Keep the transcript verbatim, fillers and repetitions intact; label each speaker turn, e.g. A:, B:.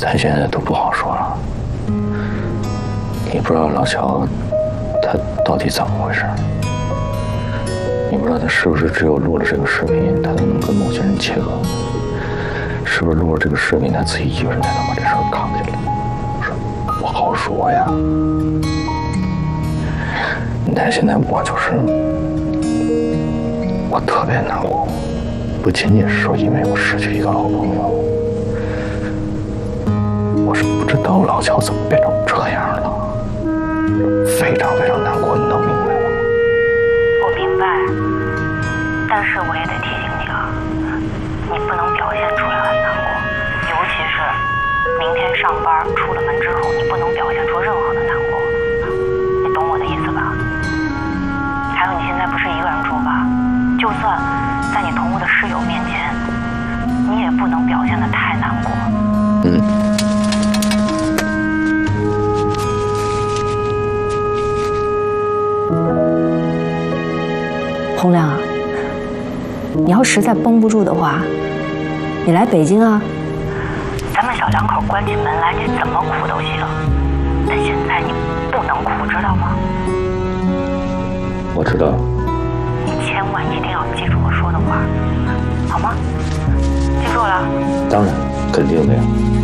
A: 咱现在都不好说了。你不知道老乔他到底怎么回事，你不知道他是不是只有录了这个视频，他才能跟某些人切割？是不是录了这个视频，他自己一个人才能把这事儿扛下来？不好说呀。但现在我就是，我特别难过，不仅仅是说因为我失去一个好朋友，我是不知道老乔怎么变成这样了，非常非常难过，你能明白吗？
B: 我明白，但是我也得提醒你啊，你不能表现出来很难过，尤其是明天上班出了门之后，你不能表现出任何的难过，你懂我的意思吧？还有你现在不是一个人住吧？就算在你同屋的室友面前，你也不能表现得太难过。
A: 嗯。
C: 洪亮啊，你要实在绷不住的话，你来北京啊。
B: 咱们小两口关起门来，你怎么哭都行。但现在你不能哭，知道吗？
A: 我知道。
B: 你千万一定要记住我说的话，好吗？记住了？
A: 当然，肯定的呀。